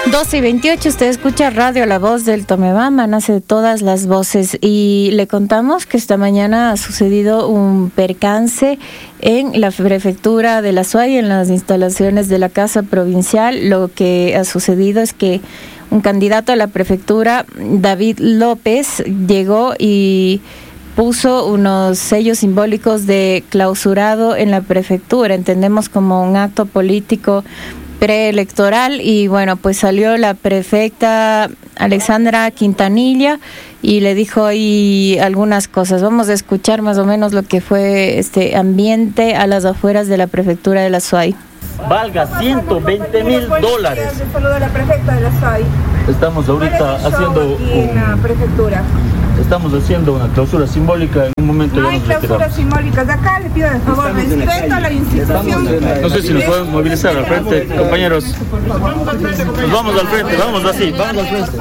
12:28, usted escucha Radio La Voz del Tomebamba, nace de todas las voces, y le contamos que esta mañana ha sucedido un percance en la prefectura de La Suay, en las instalaciones de la Casa Provincial. Lo que ha sucedido es que un candidato a la prefectura, David López, llegó y puso unos sellos simbólicos de clausurado en la prefectura, entendemos como un acto político preelectoral, y bueno, pues salió la prefecta Alexandra Quintanilla y le dijo ahí algunas cosas. Vamos a escuchar más o menos lo que fue este ambiente a las afueras de la prefectura de La Suay. Valga $120,000. Saludo a la prefecta de La Suay. Estamos ahorita haciendo estamos haciendo una clausura simbólica. En un momento no hay clausuras simbólicas. Acá le pido de favor respeto a la institución. No sé si nos podemos movilizar al frente, compañeros. Nos vamos al frente, vamos así, vamos al frente.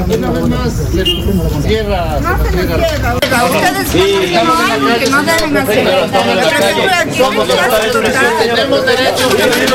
Cierra. No se nos cierra. Ustedes como algo que no deben hacer. Tenemos derecho.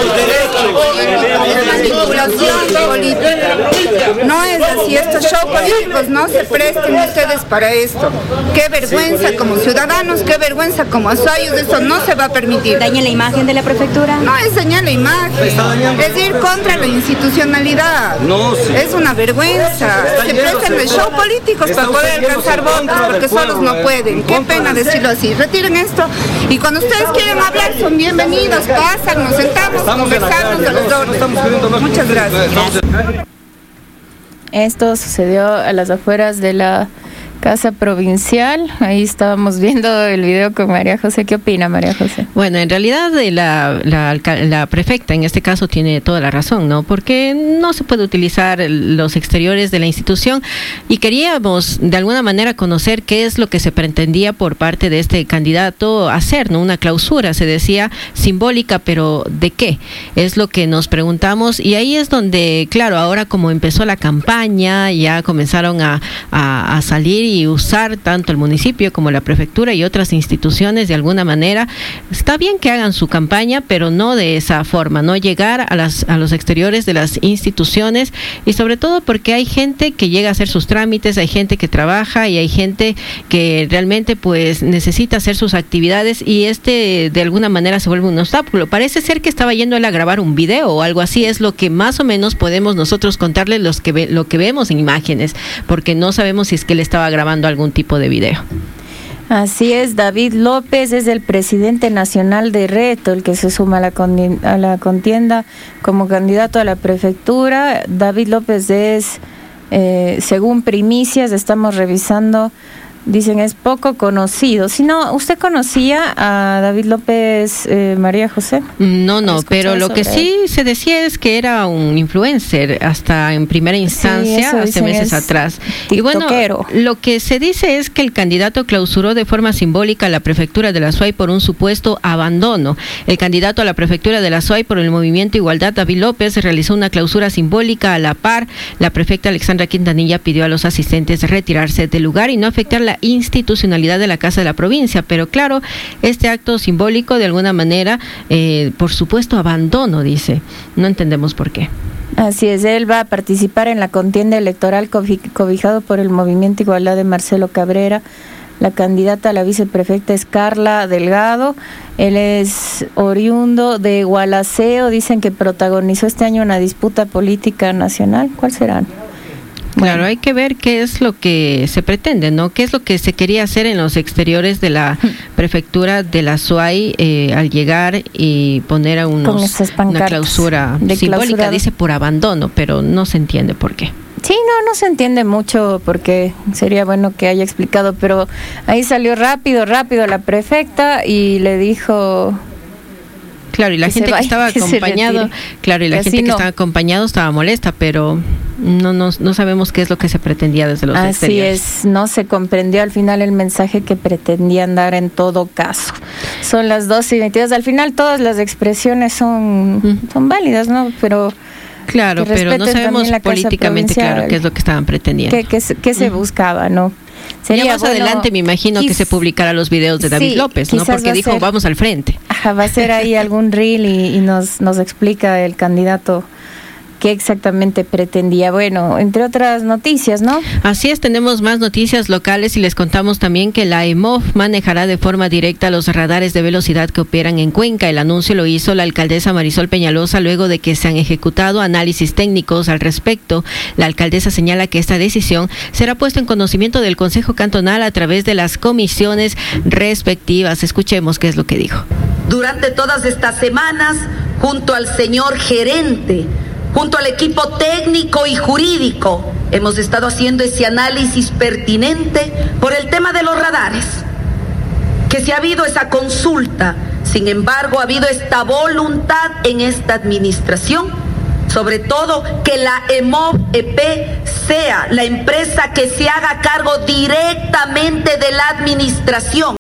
Manipulación política. No es así. Estos shows políticos no se presten ustedes para esto. Qué vergüenza como ciudadanos, qué vergüenza como azuayos, eso no se va a permitir. ¿Daña la imagen de la prefectura? No es dañar la imagen, es ir contra la institucionalidad. No, sí. Es una vergüenza. Se prestan de show políticos para poder alcanzar votos porque solos no pueden. Qué pena decirlo así. Retiren esto y cuando ustedes quieren hablar son bienvenidos, pasan, nos sentamos, conversamos de los dos. Muchas gracias. Esto sucedió a las afueras de la Casa Provincial. Ahí estábamos viendo el video con María José. ¿Qué opina María José? Bueno, en realidad la prefecta en este caso tiene toda la razón, ¿no? Porque no se puede utilizar los exteriores de la institución, y queríamos de alguna manera conocer qué es lo que se pretendía por parte de este candidato hacer, ¿no? Una clausura, se decía simbólica, pero ¿de qué? Es lo que nos preguntamos, y ahí es donde, claro, ahora como empezó la campaña, ya comenzaron a salir y usar tanto el municipio como la prefectura y otras instituciones de alguna manera. Está bien que hagan su campaña, pero no de esa forma, no llegar a los exteriores de las instituciones, y sobre todo porque hay gente que llega a hacer sus trámites, hay gente que trabaja y hay gente que realmente pues necesita hacer sus actividades, y de alguna manera se vuelve un obstáculo. Parece ser que estaba yendo él a grabar un video o algo así, es lo que más o menos podemos nosotros contarles lo que vemos en imágenes, porque no sabemos si es que él estaba grabando algún tipo de video. Así es, David López es el presidente nacional de Reto, el que se suma a la contienda como candidato a la prefectura. David López es, según primicias, estamos revisando, dicen es poco conocido. Si no, ¿usted conocía a David López, María José? No, pero lo que sí se decía es que era un influencer hasta en primera instancia, sí, hace meses atrás. Y bueno, lo que se dice es que el candidato clausuró de forma simbólica la prefectura de La Suay por un supuesto abandono. El candidato a la prefectura de La Suay por el Movimiento Igualdad, David López, realizó una clausura simbólica a la par. La prefecta Alexandra Quintanilla pidió a los asistentes retirarse del lugar y no afectar la institucionalidad de la Casa de la Provincia, pero claro, este acto simbólico de alguna manera, por supuesto, abandono, dice. No entendemos por qué. Así es, él va a participar en la contienda electoral cobijado por el Movimiento Igualdad de Marcelo Cabrera. La candidata a la viceprefecta es Carla Delgado. Él es oriundo de Gualaceo. Dicen que protagonizó este año una disputa política nacional. ¿Cuál será? Claro, hay que ver qué es lo que se pretende, ¿no? ¿Qué es lo que se quería hacer en los exteriores de la prefectura de La Suay al llegar y poner a una clausura simbólica? Dice por abandono, pero no se entiende por qué. Sí, no se entiende mucho porque sería bueno que haya explicado, pero ahí salió rápido la prefecta y le dijo... Claro, y la gente que estaba acompañado, estaba molesta, pero no sabemos qué es lo que se pretendía desde los exteriores. Así es, no se comprendió al final el mensaje que pretendían dar en todo caso. Son las 12:22, al final todas las expresiones son válidas, ¿no? Pero claro, pero no sabemos políticamente claro qué es lo que estaban pretendiendo. ¿Qué se buscaba, no? Sería más adelante me imagino que se publicará los videos de David López, ¿no? Porque dijo vamos al frente. Va a ser ahí algún reel y nos explica el candidato qué exactamente pretendía. Bueno, entre otras noticias, ¿no? Así es, tenemos más noticias locales y les contamos también que la EMOV manejará de forma directa los radares de velocidad que operan en Cuenca. El anuncio lo hizo la alcaldesa Marisol Peñalosa luego de que se han ejecutado análisis técnicos al respecto. La alcaldesa señala que esta decisión será puesta en conocimiento del Consejo Cantonal a través de las comisiones respectivas. Escuchemos qué es lo que dijo. Durante todas estas semanas, junto al señor gerente, junto al equipo técnico y jurídico, hemos estado haciendo ese análisis pertinente por el tema de los radares. Que si ha habido esa consulta, sin embargo, ha habido esta voluntad en esta administración, sobre todo que la EMOV-EP sea la empresa que se haga cargo directamente de la administración.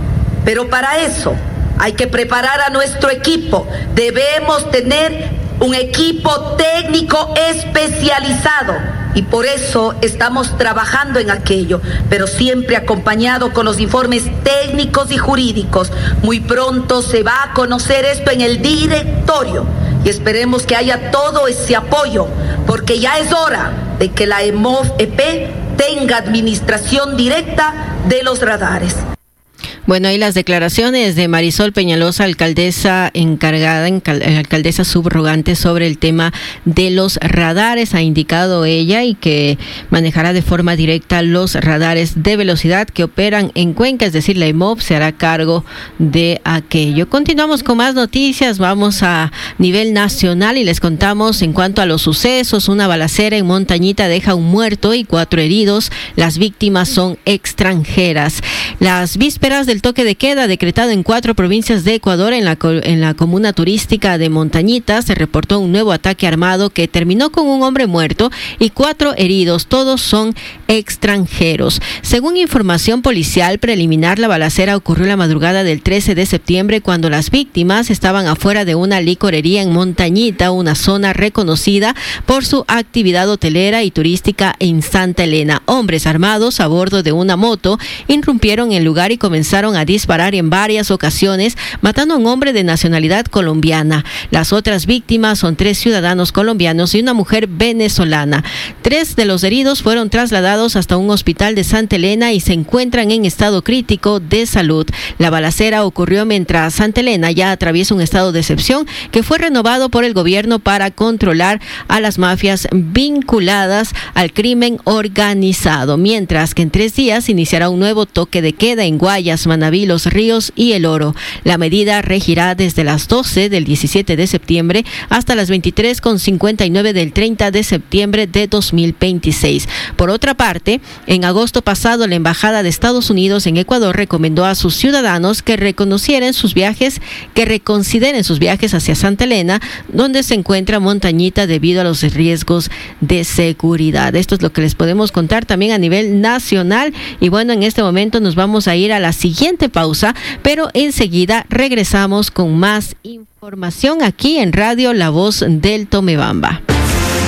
Pero para eso hay que preparar a nuestro equipo. Debemos tener un equipo técnico especializado y por eso estamos trabajando en aquello, pero siempre acompañado con los informes técnicos y jurídicos. Muy pronto se va a conocer esto en el directorio y esperemos que haya todo ese apoyo, porque ya es hora de que la EMOV-EP tenga administración directa de los radares. Bueno, ahí las declaraciones de Marisol Peñalosa, alcaldesa encargada, alcaldesa subrogante sobre el tema de los radares, ha indicado ella, y que manejará de forma directa los radares de velocidad que operan en Cuenca, es decir, la EMOV se hará cargo de aquello. Continuamos con más noticias, vamos a nivel nacional y les contamos en cuanto a los sucesos. Una balacera en Montañita deja un muerto y 4 heridos. Las víctimas son extranjeras. Las vísperas del toque de queda decretado en 4 provincias de Ecuador, en la comuna turística de Montañita se reportó un nuevo ataque armado que terminó con un hombre muerto y 4 heridos, todos son extranjeros. Según información policial preliminar, la balacera ocurrió la madrugada del 13 de septiembre cuando las víctimas estaban afuera de una licorería en Montañita, una zona reconocida por su actividad hotelera y turística en Santa Elena. Hombres armados a bordo de una moto irrumpieron el lugar y comenzaron a disparar en varias ocasiones, matando a un hombre de nacionalidad colombiana. Las otras víctimas son 3 ciudadanos colombianos y una mujer venezolana. 3 de los heridos fueron trasladados hasta un hospital de Santa Elena y se encuentran en estado crítico de salud. La balacera ocurrió mientras Santa Elena ya atraviesa un estado de excepción que fue renovado por el gobierno para controlar a las mafias vinculadas al crimen organizado, mientras que en 3 días iniciará un nuevo toque de queda en Guayas, Manaví, Los Ríos y El Oro. La medida regirá desde las 12 del 17 de septiembre hasta las 23:59 del 30 de septiembre de 2026. Por otra parte, en agosto pasado, la Embajada de Estados Unidos en Ecuador recomendó a sus ciudadanos que reconsideren sus viajes hacia Santa Elena, donde se encuentra Montañita, debido a los riesgos de seguridad. Esto es lo que les podemos contar también a nivel nacional. Y bueno, en este momento nos vamos a ir a la siguiente pausa, pero enseguida regresamos con más información aquí en Radio La Voz del Tomebamba.